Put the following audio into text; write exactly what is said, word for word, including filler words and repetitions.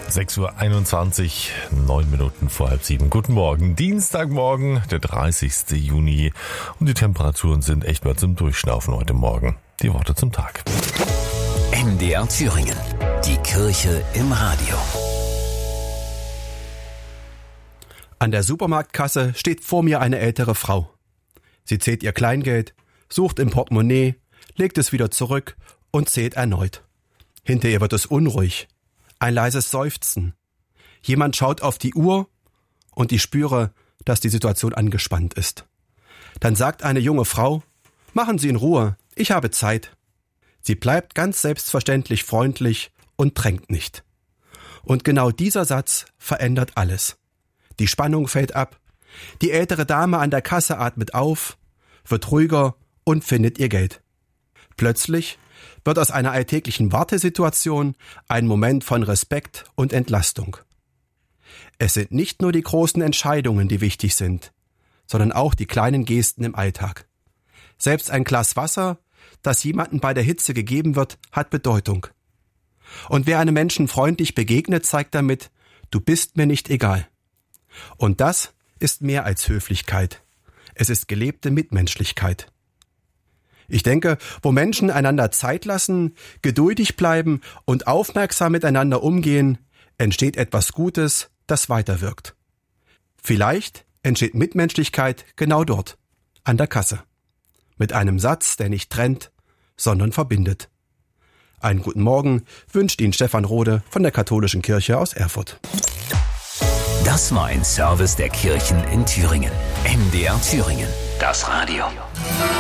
sechs Uhr einundzwanzig, neun Minuten vor halb sieben. Guten Morgen, Dienstagmorgen, der dreißigste Juni. Und die Temperaturen sind echt mal zum Durchschnaufen heute Morgen. Die Worte zum Tag. M D R Thüringen, die Kirche im Radio. An der Supermarktkasse steht vor mir eine ältere Frau. Sie zählt ihr Kleingeld, sucht im Portemonnaie, legt es wieder zurück und zählt erneut. Hinter ihr wird es unruhig. Ein leises Seufzen. Jemand schaut auf die Uhr und ich spüre, dass die Situation angespannt ist. Dann sagt eine junge Frau, machen Sie in Ruhe, ich habe Zeit. Sie bleibt ganz selbstverständlich freundlich und drängt nicht. Und genau dieser Satz verändert alles. Die Spannung fällt ab. Die ältere Dame an der Kasse atmet auf, wird ruhiger und findet ihr Geld. Plötzlich wird aus einer alltäglichen Wartesituation ein Moment von Respekt und Entlastung. Es sind nicht nur die großen Entscheidungen, die wichtig sind, sondern auch die kleinen Gesten im Alltag. Selbst ein Glas Wasser, das jemandem bei der Hitze gegeben wird, hat Bedeutung. Und wer einem Menschen freundlich begegnet, zeigt damit, du bist mir nicht egal. Und das ist mehr als Höflichkeit. Es ist gelebte Mitmenschlichkeit. Ich denke, wo Menschen einander Zeit lassen, geduldig bleiben und aufmerksam miteinander umgehen, entsteht etwas Gutes, das weiterwirkt. Vielleicht entsteht Mitmenschlichkeit genau dort, an der Kasse. Mit einem Satz, der nicht trennt, sondern verbindet. Einen guten Morgen wünscht Ihnen Stefan Rode von der Katholischen Kirche aus Erfurt. Das war ein Service der Kirchen in Thüringen. M D R Thüringen, das Radio.